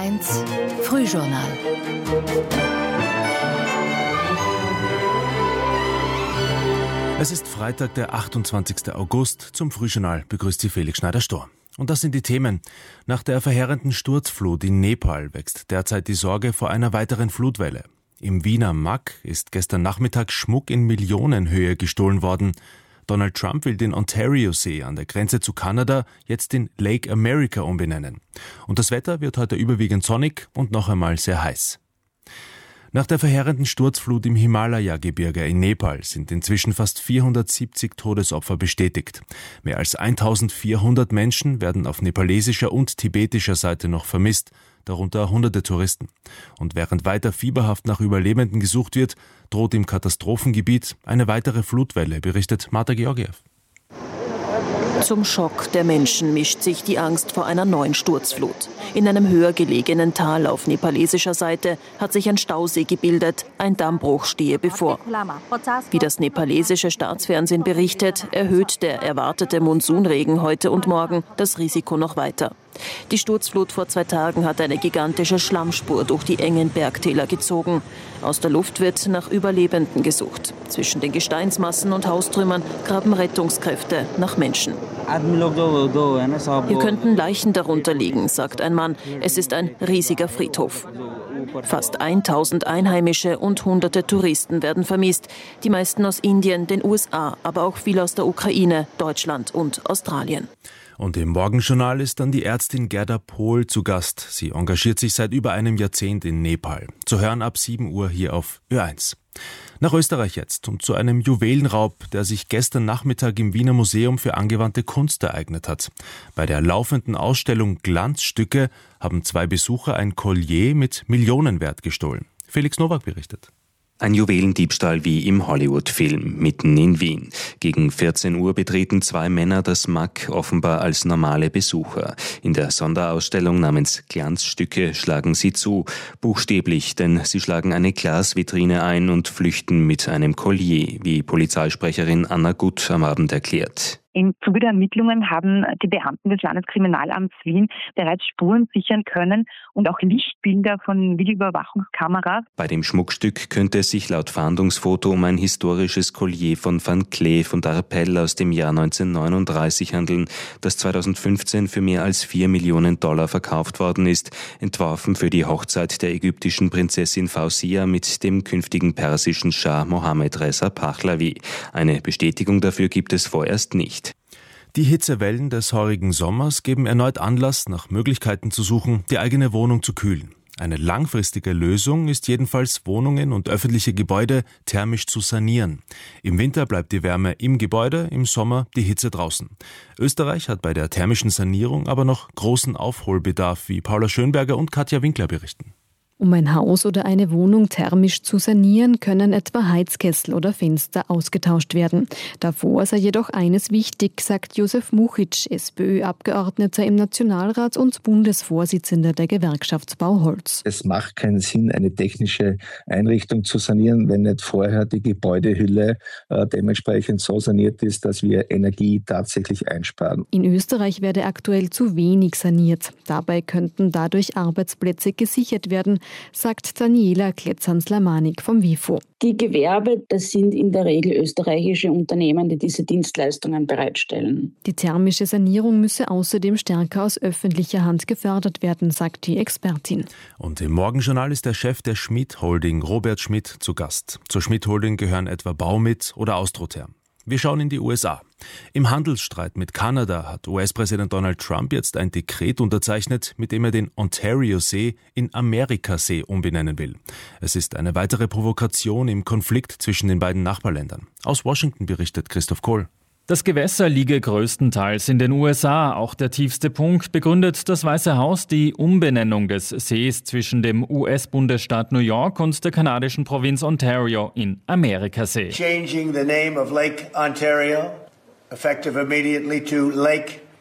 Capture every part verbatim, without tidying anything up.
eins Frühjournal. Es ist Freitag, der achtundzwanzigsten August. Zum Frühjournal begrüßt Sie Felix Schneider-Storr. Und das sind die Themen. Nach der verheerenden Sturzflut in Nepal wächst derzeit die Sorge vor einer weiteren Flutwelle. Im Wiener Mack ist gestern Nachmittag Schmuck in Millionenhöhe gestohlen worden. Donald Trump will den Ontario-See an der Grenze zu Kanada jetzt in Lake America umbenennen. Und das Wetter wird heute überwiegend sonnig und noch einmal sehr heiß. Nach der verheerenden Sturzflut im Himalaya-Gebirge in Nepal sind inzwischen fast vierhundertsiebzig Todesopfer bestätigt. Mehr als eintausendvierhundert Menschen werden auf nepalesischer und tibetischer Seite noch vermisst, darunter hunderte Touristen. Und während weiter fieberhaft nach Überlebenden gesucht wird, droht im Katastrophengebiet eine weitere Flutwelle, berichtet Marta Georgiev. Zum Schock der Menschen mischt sich die Angst vor einer neuen Sturzflut. In einem höher gelegenen Tal auf nepalesischer Seite hat sich ein Stausee gebildet. Ein Dammbruch stehe bevor. Wie das nepalesische Staatsfernsehen berichtet, erhöht der erwartete Monsunregen heute und morgen das Risiko noch weiter. Die Sturzflut vor zwei Tagen hat eine gigantische Schlammspur durch die engen Bergtäler gezogen. Aus der Luft wird nach Überlebenden gesucht. Zwischen den Gesteinsmassen und Haustrümmern graben Rettungskräfte nach Menschen. Hier könnten Leichen darunter liegen, sagt ein Mann. Es ist ein riesiger Friedhof. Fast tausend Einheimische und hunderte Touristen werden vermisst. Die meisten aus Indien, den U S A, aber auch viele aus der Ukraine, Deutschland und Australien. Und im Morgenjournal ist dann die Ärztin Gerda Pohl zu Gast. Sie engagiert sich seit über einem Jahrzehnt in Nepal. Zu hören ab sieben Uhr hier auf Ö eins. Nach Österreich jetzt und zu einem Juwelenraub, der sich gestern Nachmittag im Wiener Museum für angewandte Kunst ereignet hat. Bei der laufenden Ausstellung Glanzstücke haben zwei Besucher ein Collier mit Millionenwert gestohlen. Felix Nowak berichtet. Ein Juwelendiebstahl wie im Hollywood-Film, mitten in Wien. Gegen vierzehn Uhr betreten zwei Männer das Mack, offenbar als normale Besucher. In der Sonderausstellung namens Glanzstücke schlagen sie zu. Buchstäblich, denn sie schlagen eine Glasvitrine ein und flüchten mit einem Collier, wie Polizeisprecherin Anna Gutt am Abend erklärt. Im Zuge der Ermittlungen haben die Beamten des Landeskriminalamts Wien bereits Spuren sichern können und auch Lichtbilder von Videoüberwachungskameras. Bei dem Schmuckstück könnte es sich laut Fahndungsfoto um ein historisches Collier von Van Cleef und Arpels aus dem Jahr neunzehnhundertneununddreißig handeln, das zweitausendfünfzehn für mehr als vier Millionen Dollar verkauft worden ist, entworfen für die Hochzeit der ägyptischen Prinzessin Fausia mit dem künftigen persischen Schah Mohammed Reza Pahlavi. Eine Bestätigung dafür gibt es vorerst nicht. Die Hitzewellen des heurigen Sommers geben erneut Anlass, nach Möglichkeiten zu suchen, die eigene Wohnung zu kühlen. Eine langfristige Lösung ist jedenfalls, Wohnungen und öffentliche Gebäude thermisch zu sanieren. Im Winter bleibt die Wärme im Gebäude, im Sommer die Hitze draußen. Österreich hat bei der thermischen Sanierung aber noch großen Aufholbedarf, wie Paula Schönberger und Katja Winkler berichten. Um ein Haus oder eine Wohnung thermisch zu sanieren, können etwa Heizkessel oder Fenster ausgetauscht werden. Davor sei jedoch eines wichtig, sagt Josef Muchitsch, SPÖ-Abgeordneter im Nationalrat und Bundesvorsitzender der Gewerkschaft Bauholz. Es macht keinen Sinn, eine technische Einrichtung zu sanieren, wenn nicht vorher die Gebäudehülle äh, dementsprechend so saniert ist, dass wir Energie tatsächlich einsparen. In Österreich werde aktuell zu wenig saniert. Dabei könnten dadurch Arbeitsplätze gesichert werden, sagt Daniela Kletzan-Slamanik vom WIFO. Die Gewerbe, das sind in der Regel österreichische Unternehmen, die diese Dienstleistungen bereitstellen. Die thermische Sanierung müsse außerdem stärker aus öffentlicher Hand gefördert werden, sagt die Expertin. Und im Morgenjournal ist der Chef der Schmidt Holding, Robert Schmidt, zu Gast. Zur Schmidt Holding gehören etwa Baumit oder Austrotherm. Wir schauen in die U S A. Im Handelsstreit mit Kanada hat U S-Präsident Donald Trump jetzt ein Dekret unterzeichnet, mit dem er den Ontario-See in Amerikasee umbenennen will. Es ist eine weitere Provokation im Konflikt zwischen den beiden Nachbarländern. Aus Washington berichtet Christoph Kohl. Das Gewässer liege größtenteils in den U S A. Auch der tiefste Punkt begründet das Weiße Haus die Umbenennung des Sees zwischen dem U S-Bundesstaat New York und der kanadischen Provinz Ontario in Amerikasee. Changing the name of Lake Ontario, effective immediately to Lake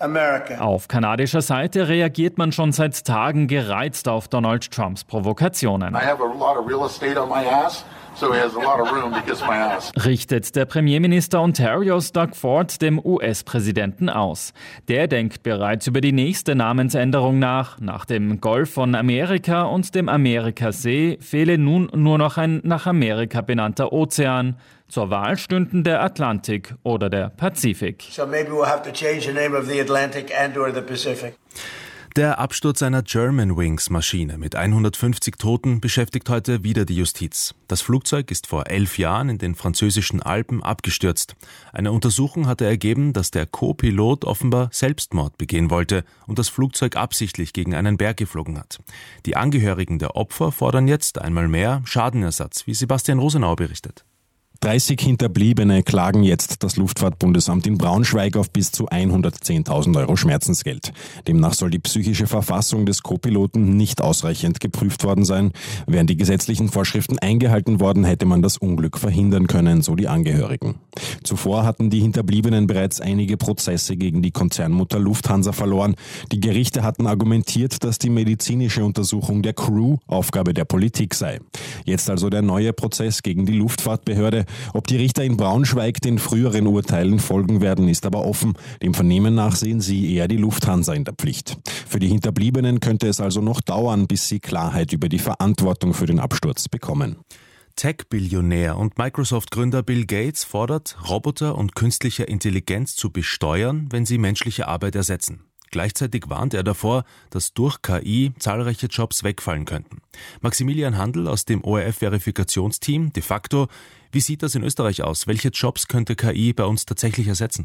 America. Auf kanadischer Seite reagiert man schon seit Tagen gereizt auf Donald Trumps Provokationen. I have a lot of real estate on my ass. So he has a lot of room because of my ass. Richtet der Premierminister Ontarios Doug Ford dem U S-Präsidenten aus. Der denkt bereits über die nächste Namensänderung nach. Nach dem Golf von Amerika und dem Amerikasee fehle nun nur noch ein nach Amerika benannter Ozean. Zur Wahl stünden der Atlantik oder der Pazifik. So maybe we'll have to change the name of the Atlantic and or the Pacific. Der Absturz einer Germanwings-Maschine mit hundertfünfzig Toten beschäftigt heute wieder die Justiz. Das Flugzeug ist vor elf Jahren in den französischen Alpen abgestürzt. Eine Untersuchung hatte ergeben, dass der Co-Pilot offenbar Selbstmord begehen wollte und das Flugzeug absichtlich gegen einen Berg geflogen hat. Die Angehörigen der Opfer fordern jetzt einmal mehr Schadenersatz, wie Sebastian Rosenau berichtet. dreißig Hinterbliebene klagen jetzt das Luftfahrtbundesamt in Braunschweig auf bis zu hundertzehntausend Euro Schmerzensgeld. Demnach soll die psychische Verfassung des Co-Piloten nicht ausreichend geprüft worden sein. Wären die gesetzlichen Vorschriften eingehalten worden, hätte man das Unglück verhindern können, so die Angehörigen. Zuvor hatten die Hinterbliebenen bereits einige Prozesse gegen die Konzernmutter Lufthansa verloren. Die Gerichte hatten argumentiert, dass die medizinische Untersuchung der Crew Aufgabe der Politik sei. Jetzt also der neue Prozess gegen die Luftfahrtbehörde. Ob die Richter in Braunschweig den früheren Urteilen folgen werden, ist aber offen. Dem Vernehmen nach sehen sie eher die Lufthansa in der Pflicht. Für die Hinterbliebenen könnte es also noch dauern, bis sie Klarheit über die Verantwortung für den Absturz bekommen. Tech-Billionär und Microsoft-Gründer Bill Gates fordert, Roboter und künstliche Intelligenz zu besteuern, wenn sie menschliche Arbeit ersetzen. Gleichzeitig warnt er davor, dass durch K I zahlreiche Jobs wegfallen könnten. Maximilian Handel aus dem O R F-Verifikationsteam, de facto, wie sieht das in Österreich aus? Welche Jobs könnte K I bei uns tatsächlich ersetzen?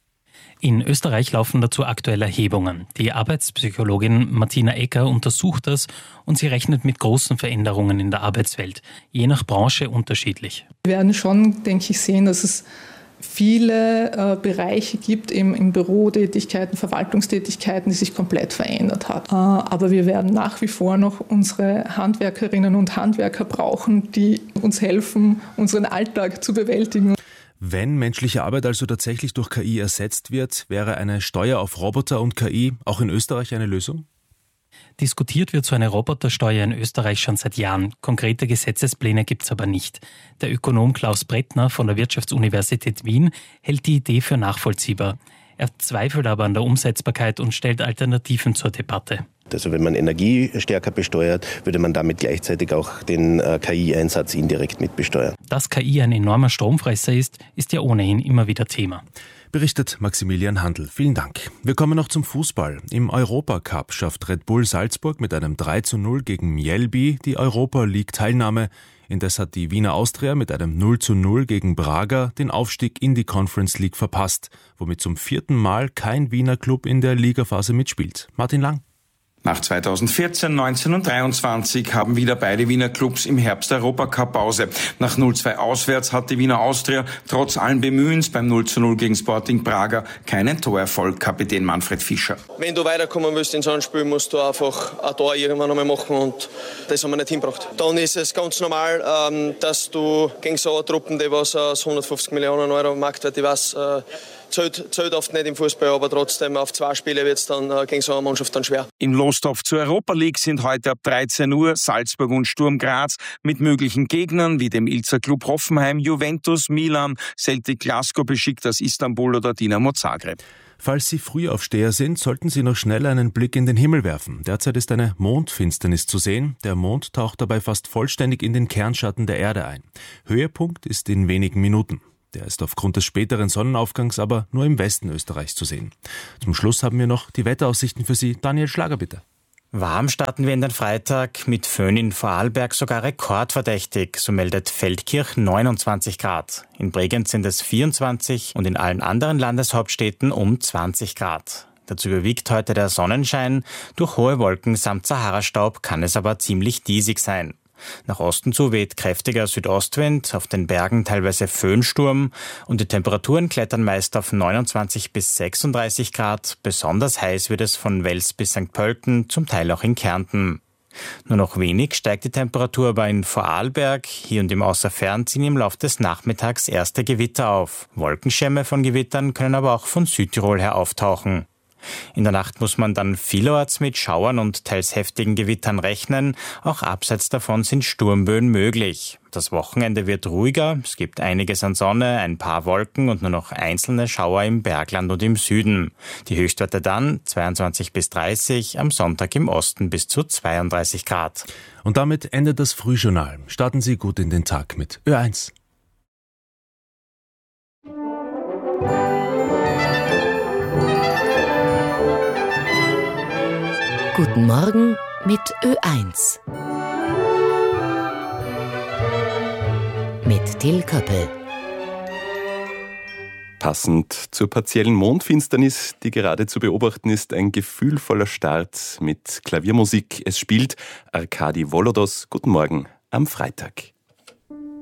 In Österreich laufen dazu aktuell Erhebungen. Die Arbeitspsychologin Martina Ecker untersucht das und sie rechnet mit großen Veränderungen in der Arbeitswelt, je nach Branche unterschiedlich. Wir werden schon, denke ich, sehen, dass es viele äh, Bereiche gibt, eben in Bürotätigkeiten, Verwaltungstätigkeiten, die sich komplett verändert hat. Äh, aber wir werden nach wie vor noch unsere Handwerkerinnen und Handwerker brauchen, die uns helfen, unseren Alltag zu bewältigen. Wenn menschliche Arbeit also tatsächlich durch K I ersetzt wird, wäre eine Steuer auf Roboter und K I auch in Österreich eine Lösung? Diskutiert wird so eine Robotersteuer in Österreich schon seit Jahren. Konkrete Gesetzespläne gibt es aber nicht. Der Ökonom Klaus Brettner von der Wirtschaftsuniversität Wien hält die Idee für nachvollziehbar. Er zweifelt aber an der Umsetzbarkeit und stellt Alternativen zur Debatte. Also wenn man Energie stärker besteuert, würde man damit gleichzeitig auch den K I-Einsatz indirekt mit besteuern. Dass K I ein enormer Stromfresser ist, ist ja ohnehin immer wieder Thema. Berichtet Maximilian Handel. Vielen Dank. Wir kommen noch zum Fußball. Im Europacup schafft Red Bull Salzburg mit einem drei zu null gegen Mjällby die Europa-League-Teilnahme. Indes hat die Wiener Austria mit einem null zu null gegen Braga den Aufstieg in die Conference League verpasst, womit zum vierten Mal kein Wiener Club in der Ligaphase mitspielt. Martin Lang. Nach zweitausendvierzehn, neunzehn und dreiundzwanzig haben wieder beide Wiener Clubs im Herbst Europacup Pause. Nach null zwei auswärts hat die Wiener Austria trotz allen Bemühens beim null zu null gegen Sporting Braga keinen Torerfolg. Kapitän Manfred Fischer. Wenn du weiterkommen willst in so einem Spiel, musst du einfach ein Tor irgendwann einmal machen und das haben wir nicht hingebracht. Dann ist es ganz normal, dass du gegen so eine Truppe, die was aus hundertfünfzig Millionen Euro Marktwert, ich weiß, Zählt, zählt oft nicht im Fußball, aber trotzdem auf zwei Spiele wird es dann äh, gegen so eine Mannschaft dann schwer. Im Lostopf zur Europa League sind heute ab dreizehn Uhr Salzburg und Sturm Graz mit möglichen Gegnern wie dem Ilzer Club Hoffenheim, Juventus, Milan, Celtic Glasgow, Besiktas Istanbul oder Dinamo Zagreb. Falls Sie Frühaufsteher sind, sollten Sie noch schnell einen Blick in den Himmel werfen. Derzeit ist eine Mondfinsternis zu sehen. Der Mond taucht dabei fast vollständig in den Kernschatten der Erde ein. Höhepunkt ist in wenigen Minuten. Der ist aufgrund des späteren Sonnenaufgangs aber nur im Westen Österreichs zu sehen. Zum Schluss haben wir noch die Wetteraussichten für Sie. Daniel Schlager, bitte. Warm starten wir in den Freitag, mit Föhn in Vorarlberg sogar rekordverdächtig, so meldet Feldkirch neunundzwanzig Grad. In Bregenz sind es vierundzwanzig und in allen anderen Landeshauptstädten um zwanzig Grad. Dazu überwiegt heute der Sonnenschein, durch hohe Wolken samt Saharastaub kann es aber ziemlich diesig sein. Nach Osten zu weht kräftiger Südostwind, auf den Bergen teilweise Föhnsturm und die Temperaturen klettern meist auf neunundzwanzig bis sechsunddreißig Grad. Besonders heiß wird es von Wels bis Sankt Pölten, zum Teil auch in Kärnten. Nur noch wenig steigt die Temperatur aber in Vorarlberg. Hier und im Außerfern ziehen im Laufe des Nachmittags erste Gewitter auf. Wolkenschirme von Gewittern können aber auch von Südtirol her auftauchen. In der Nacht muss man dann vielerorts mit Schauern und teils heftigen Gewittern rechnen. Auch abseits davon sind Sturmböen möglich. Das Wochenende wird ruhiger. Es gibt einiges an Sonne, ein paar Wolken und nur noch einzelne Schauer im Bergland und im Süden. Die Höchstwerte dann zweiundzwanzig bis dreißig, am Sonntag im Osten bis zu zweiunddreißig Grad. Und damit endet das Frühjournal. Starten Sie gut in den Tag mit Ö eins. Guten Morgen mit Ö eins. Mit Till Köppel. Passend zur partiellen Mondfinsternis, die gerade zu beobachten ist, ein gefühlvoller Start mit Klaviermusik. Es spielt Arkadi Volodos. Guten Morgen am Freitag.